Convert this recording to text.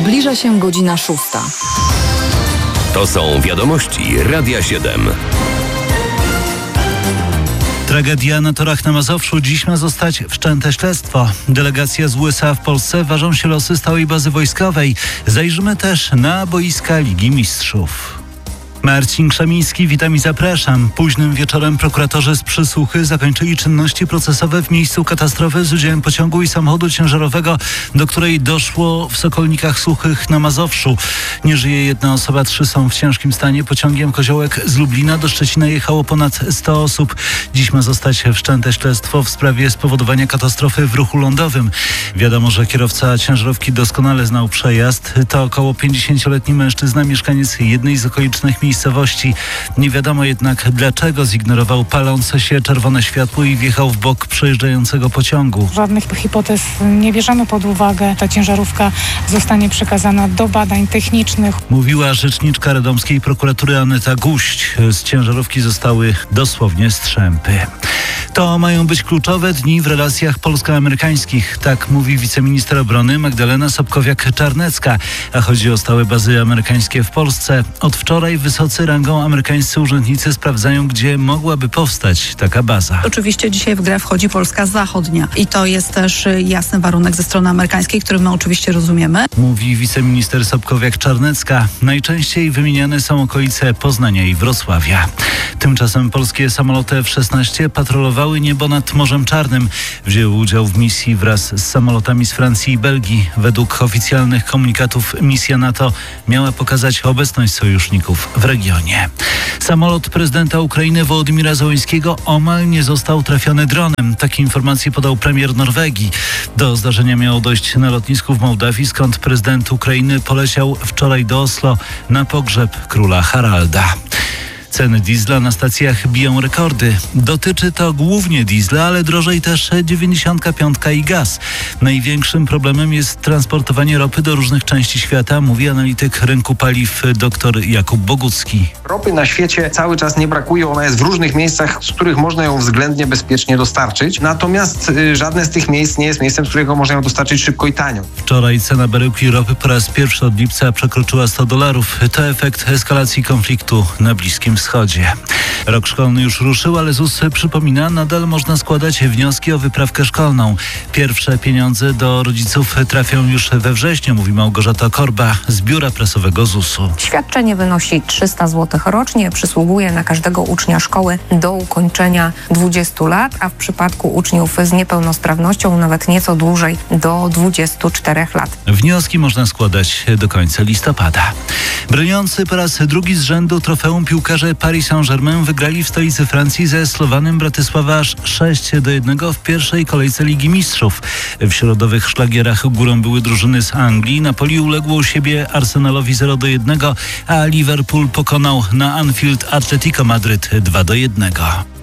Zbliża się godzina 6. To są wiadomości Radia 7. Tragedia na torach na Mazowszu. Dziś ma zostać wszczęte śledztwo. Delegacja z USA w Polsce. Ważą się losy stałej bazy wojskowej. Zajrzymy też na boiska Ligi Mistrzów. Marcin Krzemiński, witam i zapraszam. Późnym wieczorem prokuratorzy z Przysłuchy zakończyli czynności procesowe w miejscu katastrofy z udziałem pociągu i samochodu ciężarowego, do której doszło w Sokolnikach Suchych na Mazowszu. Nie żyje jedna osoba, 3 są w ciężkim stanie. Pociągiem Koziołek z Lublina do Szczecina jechało ponad 100 osób. Dziś ma zostać wszczęte śledztwo w sprawie spowodowania katastrofy w ruchu lądowym. Wiadomo, że kierowca ciężarówki doskonale znał przejazd. To około 50-letni mężczyzna, mieszkaniec jednej z okolicznych miejscowości. Nie wiadomo jednak, dlaczego zignorował palące się czerwone światło i wjechał w bok przejeżdżającego pociągu. Żadnych hipotez nie bierzemy pod uwagę. Ta ciężarówka zostanie przekazana do badań technicznych. Mówiła rzeczniczka radomskiej prokuratury Aneta Guść. Z ciężarówki zostały dosłownie strzępy. To mają być kluczowe dni w relacjach polsko-amerykańskich. Tak mówi wiceminister obrony Magdalena Sobkowiak-Czarnecka. A chodzi o stałe bazy amerykańskie w Polsce. Od wczoraj wysocy rangą amerykańscy urzędnicy sprawdzają, gdzie mogłaby powstać taka baza. Oczywiście dzisiaj w grę wchodzi Polska Zachodnia i to jest też jasny warunek ze strony amerykańskiej, który my oczywiście rozumiemy. Mówi wiceminister Sobkowiak-Czarnecka. Najczęściej wymieniane są okolice Poznania i Wrocławia. Tymczasem polskie samoloty F-16 patrolowały niebo nad Morzem Czarnym. Wzięły udział w misji wraz z samolotami z Francji i Belgii. Według oficjalnych komunikatów misja NATO miała pokazać obecność sojuszników w regionie. Samolot prezydenta Ukrainy Wołodymyra Zełenskiego omal nie został trafiony dronem. Takie informacje podał premier Norwegii. Do zdarzenia miało dojść na lotnisku w Mołdawii, skąd prezydent Ukrainy poleciał wczoraj do Oslo na pogrzeb króla Haralda. Ceny diesla na stacjach biją rekordy. Dotyczy to głównie diesla, ale drożej też 95 i gaz. Największym problemem jest transportowanie ropy do różnych części świata, mówi analityk rynku paliw dr Jakub Bogucki. Ropy na świecie cały czas nie brakuje, ona jest w różnych miejscach, z których można ją względnie bezpiecznie dostarczyć. Natomiast żadne z tych miejsc nie jest miejscem, z którego można ją dostarczyć szybko i tanio. Wczoraj cena baryłki ropy po raz pierwszy od lipca przekroczyła $100. To efekt eskalacji konfliktu na Bliskim Wschodzie. Rok szkolny już ruszył, ale ZUS przypomina, nadal można składać wnioski o wyprawkę szkolną. Pierwsze pieniądze do rodziców trafią już we wrześniu, mówi Małgorzata Korba z biura prasowego ZUS-u. Świadczenie wynosi 300 zł rocznie, przysługuje na każdego ucznia szkoły do ukończenia 20 lat, a w przypadku uczniów z niepełnosprawnością nawet nieco dłużej, do 24 lat. Wnioski można składać do końca listopada. Broniący po raz drugi z rzędu trofeum piłkarze Paris Saint-Germain wygrali w stolicy Francji ze Slowanem Bratysława aż 6-1 w pierwszej kolejce Ligi Mistrzów. W środowych szlagierach górą były drużyny z Anglii. Napoli uległo u siebie Arsenalowi 0-1, a Liverpool pokonał na Anfield Atletico Madryt 2-1.